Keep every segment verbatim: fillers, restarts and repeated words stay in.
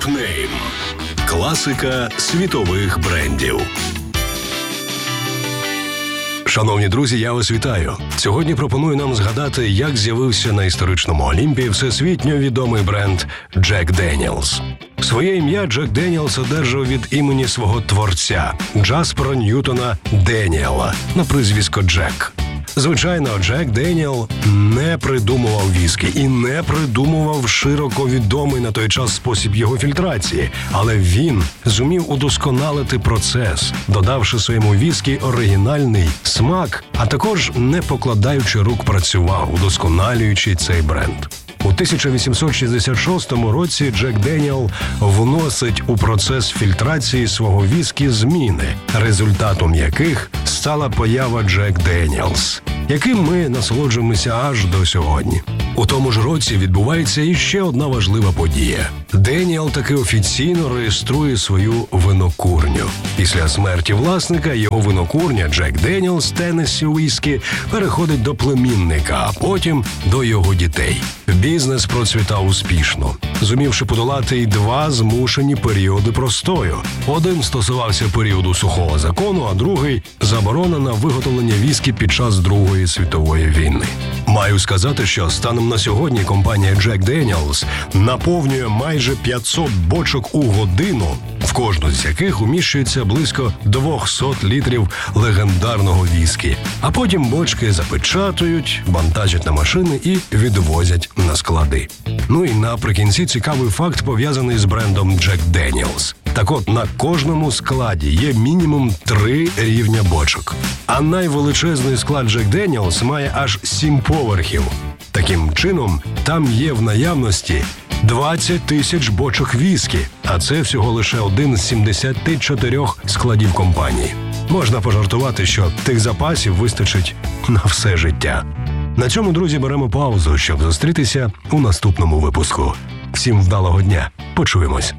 Топнейм. Класика світових брендів. Шановні друзі, я вас вітаю. Сьогодні пропоную нам згадати, як з'явився на історичному Олімпі всесвітньо відомий бренд Джек Деніелс. Своє ім'я Джек Деніелс одержав від імені свого творця Джаспера Ньютона Деніела на прізвисько Джек. Звичайно, Джек Деніел не придумував віскі і не придумував широко відомий на той час спосіб його фільтрації, але він зумів удосконалити процес, додавши своєму віскі оригінальний смак, а також не покладаючи рук працював, удосконалюючи цей бренд. У тисяча вісімсот шістдесят шостому році Джек Деніел вносить у процес фільтрації свого віскі зміни, результатом яких стала поява Джек Деніелс, яким ми насолоджуємося аж до сьогодні. У тому ж році відбувається іще одна важлива подія. Деніел таки офіційно реєструє свою винокурню. Після смерті власника його винокурня Джек Деніелс Теннессі Віскі переходить до племінника, а потім до його дітей. Бізнес процвітав успішно, зумівши подолати й два змушені періоди простою. Один стосувався періоду сухого закону, а другий – заборона на виготовлення віскі під час Другої світової війни. Маю сказати, що станом на сьогодні компанія Джек Деніелс наповнює майже п'ятсот бочок у годину, в кожну з яких уміщується близько двісті літрів легендарного віскі. А потім бочки запечатують, вантажать на машини і відвозять на склади. Ну і наприкінці цікавий факт, пов'язаний з брендом Джек Деніелс. Так от, на кожному складі є мінімум три рівня бочок. А найвеличезний склад Джек Деніелс має аж сім поверхів. Таким чином, там є в наявності двадцять тисяч бочок віскі, а це всього лише один з сімдесяти чотирьох складів компанії. Можна пожартувати, що тих запасів вистачить на все життя. На цьому, друзі, беремо паузу, щоб зустрітися у наступному випуску. Всім вдалого дня. Почуємось.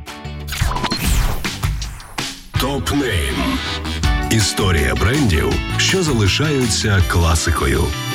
Топнейм. Історія брендів, що залишаються класикою.